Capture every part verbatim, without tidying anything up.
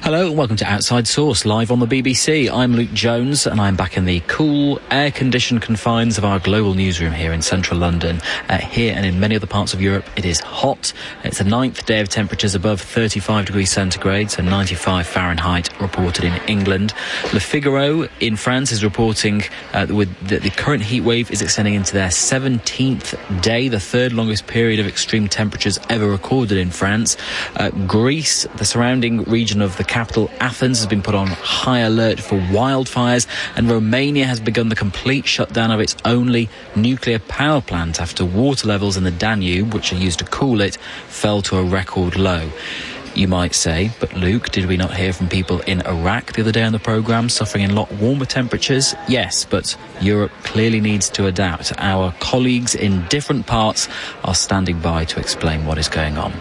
Hello and welcome to Outside Source, live on the B B C. I'm Luke Jones and I'm back in the cool, air-conditioned confines of our global newsroom here in central London. Uh, here and in many other parts of Europe, it is hot. It's the ninth day of temperatures above thirty-five degrees centigrade, so ninety-five Fahrenheit reported in England. Le Figaro in France is reporting uh, with that the current heat wave is extending into their seventeenth day, the third longest period of extreme temperatures ever recorded in France. Uh, Greece, the surrounding region of the capital Athens, has been put on high alert for wildfires, and Romania has begun the complete shutdown of its only nuclear power plant after water levels in the Danube, which are used to cool it, fell to a record low. You might say, but Luke, did we not hear from people in Iraq the other day on the programme suffering in a lot warmer temperatures? Yes, but Europe clearly needs to adapt. Our colleagues in different parts are standing by to explain what is going on.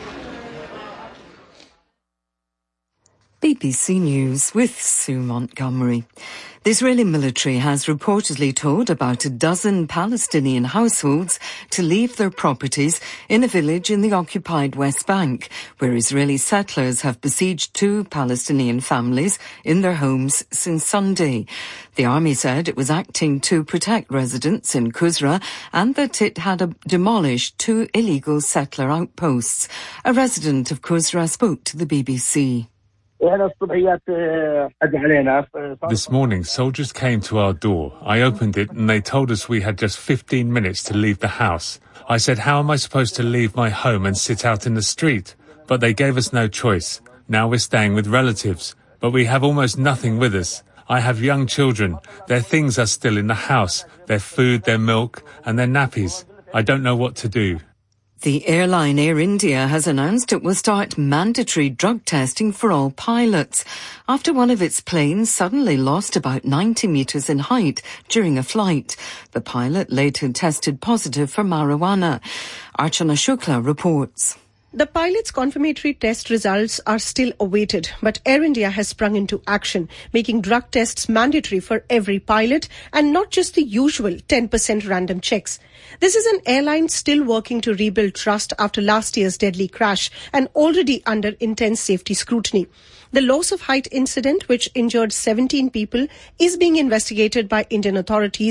B B C News with Sue Montgomery. The Israeli military has reportedly told about a dozen Palestinian households to leave their properties in a village in the occupied West Bank, where Israeli settlers have besieged two Palestinian families in their homes since Sunday. The army said it was acting to protect residents in Kusra and that it had uh, demolished two illegal settler outposts. A resident of Kusra spoke to the B B C. This morning, soldiers came to our door. I opened it and they told us we had just fifteen minutes to leave the house. I said, how am I supposed to leave my home and sit out in the street? But they gave us no choice. Now we're staying with relatives, but we have almost nothing with us. I have young children. Their things are still in the house, their food, their milk, and their nappies. I don't know what to do. The airline Air India has announced it will start mandatory drug testing for all pilots after one of its planes suddenly lost about ninety metres in height during a flight. The pilot later tested positive for marijuana. Archana Shukla reports. The pilot's confirmatory test results are still awaited, but Air India has sprung into action, making drug tests mandatory for every pilot and not just the usual ten percent random checks. This is an airline still working to rebuild trust after last year's deadly crash and already under intense safety scrutiny. The loss of height incident, which injured seventeen people, is being investigated by Indian authorities